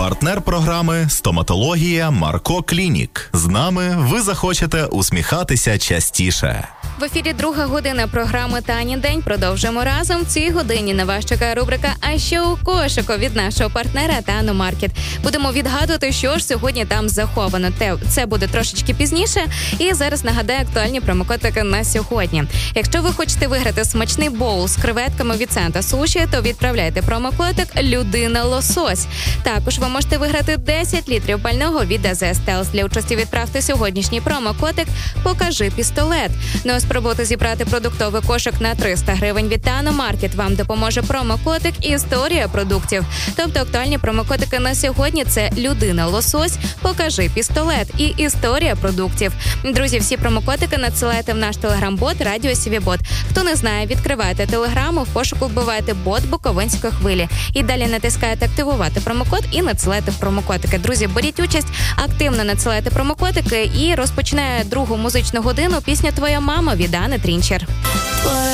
Партнер програми «Стоматологія Марко Клінік». З нами ви захочете усміхатися частіше. В ефірі друга година програми «Танін день». Продовжуємо разом. В цій годині на вас чекає рубрика «А що у кошику» від нашого партнера Тану Маркет. Будемо відгадувати, що ж сьогодні там заховано. Це буде трошечки пізніше. І зараз нагадаю актуальні промокодики на сьогодні. Якщо ви хочете виграти смачний боул з креветками від Сента Суші, то відправляйте промокодик «Людина-лосось». Також ви можете виграти 10 літрів пального від АЗ Стелс. Для участі відправте сьогоднішній промокодик «Покажи пістолет». Ну а спробувати зібрати продуктовий кошик на 300 гривень від Тану Маркет вам допоможе промокодик «Історія продуктів». Тобто актуальні промокодики на сьогодні – це «Людина-лосось», «Покажи пістолет» і «Історія продуктів». Друзі, всі промокодики надсилайте в наш телеграм-бот «Радіо Сівібот». Хто не знає, відкривайте телеграму, в пошуку вбивайте бот Буковинської хвилі. І далі натискаєте «Активувати промокод» і надсилайте промокодики. Друзі, беріть участь, активно надсилайте промокодики і розпочинає другу музичну годину пісня «Твоя мама» від Ани Трінчер.